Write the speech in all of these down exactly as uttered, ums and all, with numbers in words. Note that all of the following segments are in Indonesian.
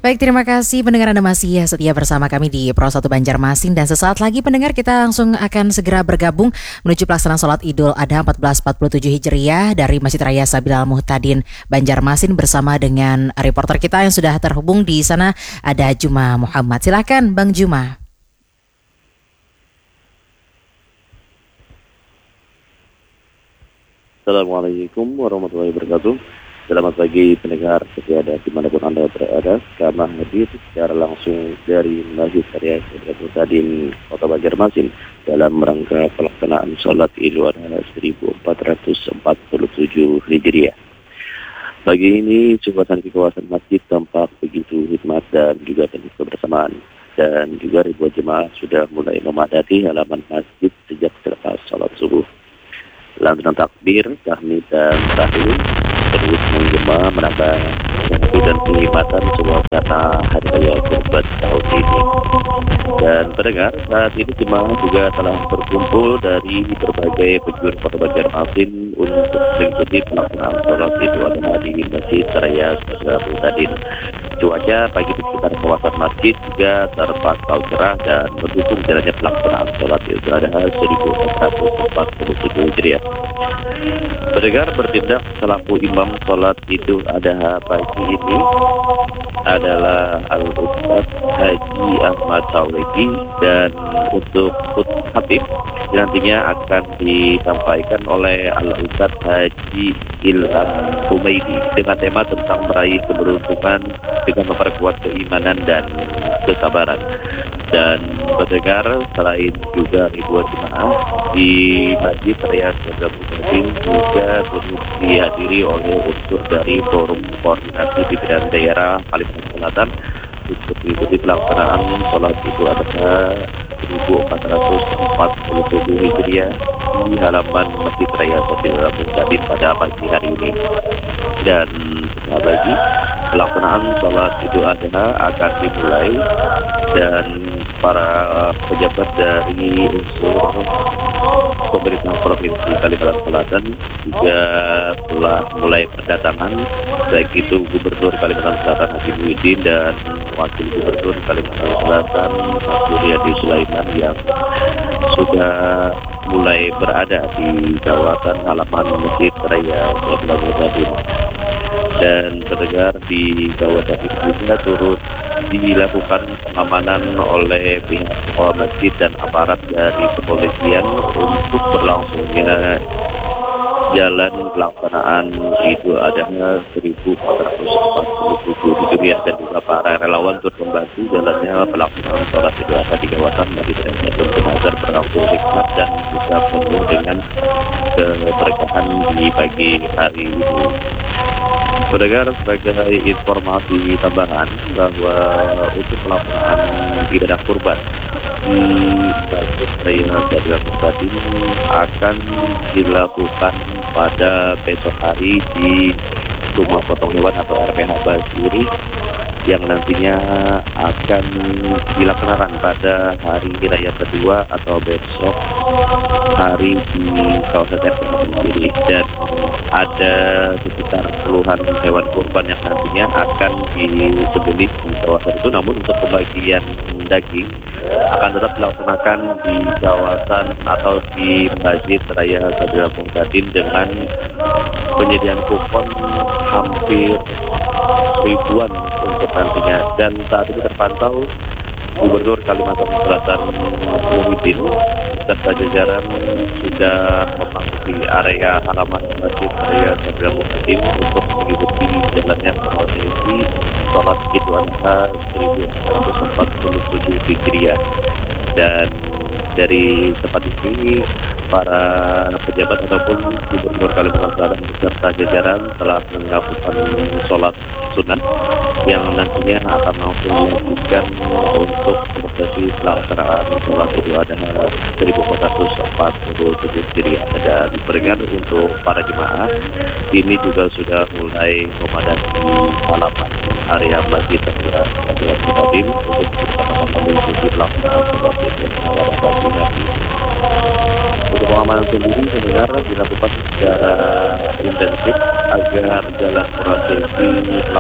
Baik, terima kasih pendengar Anda masih ya setia bersama kami di Pro satu Banjarmasin. Dan sesaat lagi pendengar kita langsung akan segera bergabung menuju pelaksanaan sholat Idul Adha seribu empat ratus empat puluh tujuh Hijriah dari Masjid Raya Sabil Al-Muhtadin Banjarmasin bersama dengan reporter kita yang sudah terhubung di sana, ada Juma Muhammad. Silakan Bang Juma. Assalamualaikum warahmatullahi wabarakatuh. Selamat pagi pendengar setia ada dimanapun Anda berada. Kami hadir secara langsung dari Masjid Raya Sabil Al-Muhtadin Kota Banjarmasin dalam rangka pelaksanaan sholat Idul Adha seribu empat ratus empat puluh tujuh Hijriah. Pagi ini suasana di kawasan masjid tampak begitu hikmat dan juga penuh kebersamaan, dan juga ribuan jemaah sudah mulai memadati halaman masjid sejak selepas sholat subuh. Lantunan takbir, tahmid dan tahlil terus menggema menambah waktu dan penghematan suasana hari raya Kurban tahun ini. Dan pendengar, saat ini jemaah juga telah berkumpul dari berbagai penjuru Kota Banjarmasin untuk mengikuti pelaksanaan sholat Idul Adha di Masjid Raya Sabil Al-Muhtadin. Cuaca pagi di sekitar kawasan masjid juga terpantau cerah dan mendukung jalannya pelaksanaan sholat Idul Adha seribu empat ratus empat puluh tujuh Hijriah. Pendengar, bertindak selaku imam sholat Idul Adha pagi ini adalah Al-Ustaz Haji Ahmad Tauhidi, dan untuk khutbah khatib nantinya akan disampaikan oleh Al-Ustaz Haji Ilham Humaidi dengan tema tentang meraih keberuntungan dengan memperkuat keimanan dan kesabaran. Dan pendengar, selain juga ribuan jemaah di Masjid Raya Sabil Al-Muhtadin juga turut dihadiri oleh unsur dari Forum Koordinasi Pimpinan Daerah Kalimantan Selatan untuk mengikuti pelaksanaan sholat Idul Adha seribu empat ratus empat puluh tujuh Hijriah di halaman Masjid Raya Sabil Al-Muhtadin pada pagi hari ini. Dan setelah pagi, pelaksanaan sholat Idul Adha akan dimulai, dan para pejabat dari unsur pemerintah Provinsi Kalimantan Selatan juga telah mulai berdatangan, baik itu Gubernur Kalimantan Selatan Haji Muhyiddin dan Wakil Gubernur Kalimantan Selatan Mas Yuriadi Sulaiman yang sudah mulai berada di kawasan halaman Masjid Raya Sabil Al-Muhtadin. Dan pendengar, di kawasan itu juga turut dilakukan pengamanan oleh pihak kepala masjid dan aparat dari kepolisian untuk berlangsungnya jalan pelaksanaan Idul Adha seribu empat ratus empat puluh tujuh Hijriah, dan juga para relawan turut membantu jalannya pelaksanaan sholat Idul Adha di kawasan Masjid Raya agar berlangsung hikmat dan juga penuh dengan keberkahan di pagi hari ini. Pendengar, sebagai informasi tambahan bahwa untuk pelaksanaan ibadah kurban di Masjid Raya Sabil Al-Muhtadin akan dilakukan pada besok hari di Rumah Potong Hewan atau R P H Basiri, yang nantinya akan dilaksanakan pada hari raya kedua atau besok hari di kawasan R P H Basiri. Dan ada sekitar puluhan hewan kurban yang nantinya akan disembelih di kawasan itu, namun untuk pembagian daging akan tetap dilaksanakan di kawasan atau di Masjid Raya Sabil Al-Muhtadin dengan penyediaan kupon hampir ribuan untuk nantinya. Dan saat ini terpantau Gubernur Kalimantan Selatan Muhyiddin serta jajaran sudah memasuki area halaman Masjid Raya Sabil Al-Muhtadin untuk mengikuti jalannya prosesi sholat Idul Adha seribu empat ratus empat puluh tujuh Hijriah. Dan dari tempat ini, para pejabat ataupun Gubernur Kalimantan Selatan beserta jajaran telah melakukan sholat sunat yang nantinya akan langsung dilanjutkan untuk prosesi pelaksanaan sholat Idul Adha seribu empat ratus empat puluh tujuh Hijriah. Dan pendengar, untuk para jemaah ini juga sudah mulai memadati halaman area Masjid Raya Sabil Al-Muhtadin untuk bersama-sama mengikuti pelaksanaan sholat Idul Adha. Untuk pengamanan sendiri sebenarnya dilakukan secara intensif agar jalan prosesi pelaksanaan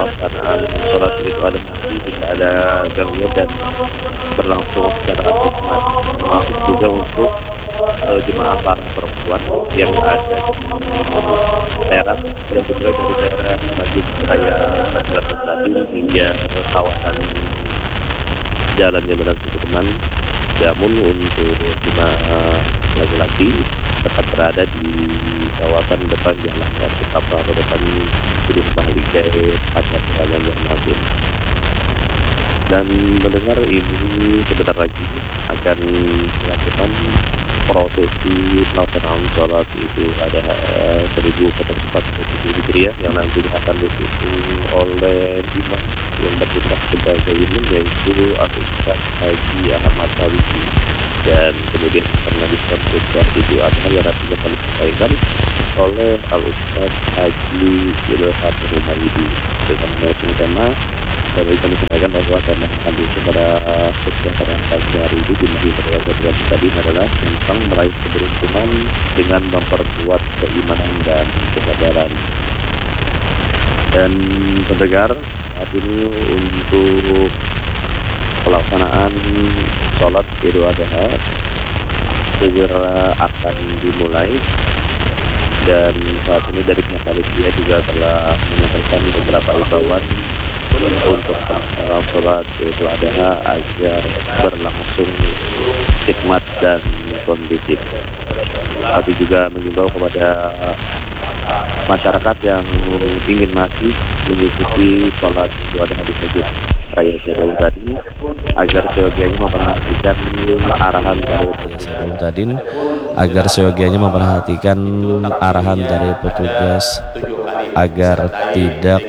pelaksanaan sholat Idul Adha nanti tidak ada gangguan dan berlangsung secara hikmat, termasuk juga untuk uh, jemaah para perempuan yang ada di daerah yang bergerak dari daerah Masjid Raya Raja Tadi hingga ke kawasan Jalan Jembatan Sudirman. Namun untuk jemaah laki-laki tetap berada di kawasan depan jalan dan tetap berada depan gedung Balikai Pasar Jalan Masjid. Dan mendengar ini sebentar lagi akan dilakukan prosesi pelaksanaan sholat itu ada seribu empat puluh tujuh Hijriah yang nanti akan disusun oleh imam yang bertugas sebagai imam yaitu Al-Ustaz Haji Ahmad Sawiki, dan kemudian akan melanjutkan khutbah Idul Adha yang nantinya akan disampaikan oleh Al-Ustaz Haji Ilham Rumaydi dengan menyebut tema. Dan kami sampaikan bahwa tema akan diusung pada khutbah pada pagi hari ini di Masjid Raya Tadi tadi adalah tentang meraih keberuntungan dengan memperkuat keimanan dan kesabaran. Dan pendengar, saat ini untuk pelaksanaan sholat Idul Adha segera akan dimulai, dan saat ini dari pihak panitia juga telah menyampaikan beberapa imbauan untuk pelaksanaan sholat Idul Adha agar berlangsung hikmat dan kondusif. Tapi juga mengimbau kepada masyarakat yang ingin masih mengikuti sholat Idul Adha di Masjid Raya Syarul tadi agar seyogianya memperhatikan arahan dari Syarul Tadin agar seyogianya memperhatikan arahan dari petugas agar tidak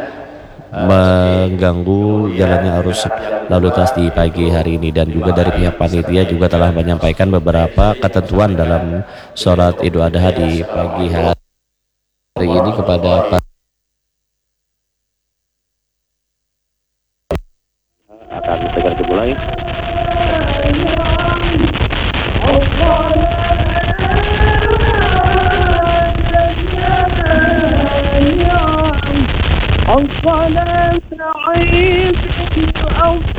mengganggu jalannya arus lalu lintas di pagi hari ini. Dan juga dari pihak panitia juga telah menyampaikan beberapa ketentuan dalam sholat Idul Adha di pagi hari ini kepada para akan segera dimulai.